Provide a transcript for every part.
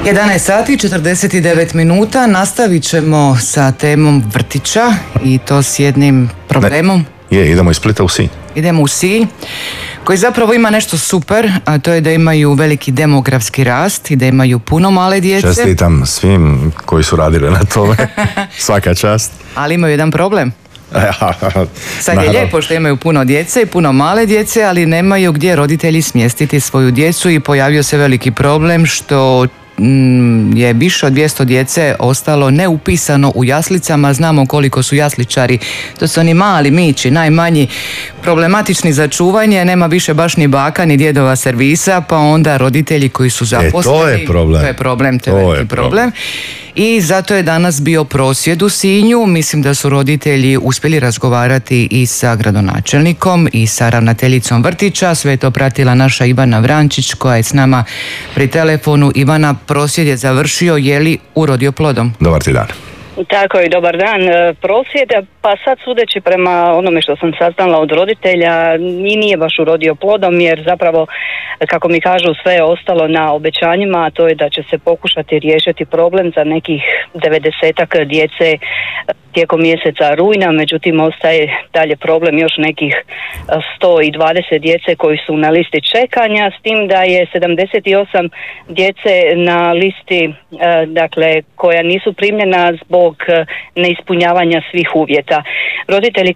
11 sati 49 minuta, nastavit ćemo sa temom vrtića i to s jednim problemom. Idemo iz Splita u Sinj. Idemo u Sinj, koji zapravo ima nešto super, a to je da imaju veliki demografski rast i da imaju puno male djece. Čestitam svim koji su radili na tome, svaka čast. Ali imaju jedan problem. Sad je lijepo što imaju puno djece i puno male djece, ali nemaju gdje roditelji smjestiti svoju djecu i pojavio se veliki problem što je više od 200 djece ostalo neupisano u jaslicama. Znamo koliko su jasličari, to su oni mali mići, najmanji, problematični za čuvanje, nema više baš ni baka ni djedova servisa, pa onda roditelji koji su zaposleni, to je problem. To je veliki problem. I zato je danas bio prosvjed u Sinju. Mislim da su roditelji uspjeli razgovarati i sa gradonačelnikom i sa ravnateljicom vrtića. Sve je to pratila naša Ivana Vrančić koja je s nama pri telefonu. Ivana, prosvjed je završio, je li urodio plodom? Dobar ti dan. Tako je, dobar dan. Prosvjed, pa sad sudeći prema onome što sam saznala od roditelja, i nije baš urodio plodom, jer zapravo, kako mi kažu, sve je ostalo na obećanjima, a to je da će se pokušati riješiti problem za nekih 90-ak djece tijekom mjeseca rujna. Međutim, ostaje dalje problem još nekih 120 djece koji su na listi čekanja, s tim da je 78 djece na listi, dakle, koja nisu primljena zbog neispunjavanja svih uvjeta. Roditelji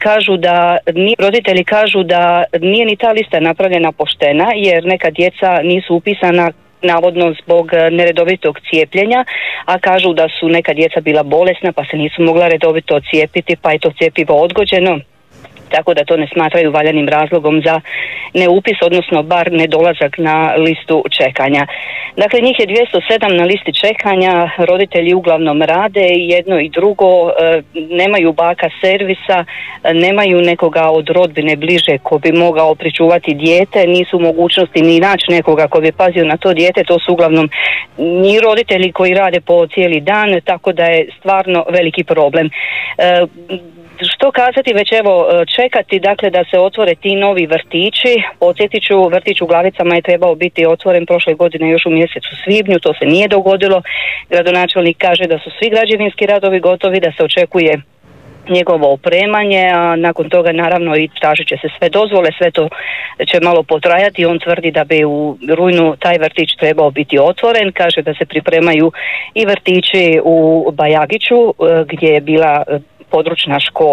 kažu da nije ni ta lista napravljena poštena, jer neka djeca nisu upisana navodno zbog neredovitog cijepljenja, a kažu da su neka djeca bila bolesna pa se nisu mogla redovito cijepiti, pa je to cjepivo odgođeno, tako da to ne smatraju valjanim razlogom za neupis, odnosno bar nedolazak na listu čekanja. Dakle, njih je 207 na listi čekanja, roditelji uglavnom rade jedno i drugo, nemaju baka servisa, nemaju nekoga od rodbine bliže ko bi mogao pričuvati dijete, nisu u mogućnosti ni naći nekoga ko bi pazio na to dijete, to su uglavnom i roditelji koji rade po cijeli dan, tako da je stvarno veliki problem. Što kazati, već evo čekati, dakle, da se otvore ti novi vrtići. Podsjetit ću, vrtić u Glavicama je trebao biti otvoren prošle godine još u mjesecu svibnju, to se nije dogodilo. Gradonačelnik kaže da su svi građevinski radovi gotovi, da se očekuje njegovo opremanje, a nakon toga naravno i tražit će se sve dozvole, sve to će malo potrajati. On tvrdi da bi u rujnu taj vrtić trebao biti otvoren, kaže da se pripremaju i vrtići u Bajagiću gdje je bila područna škola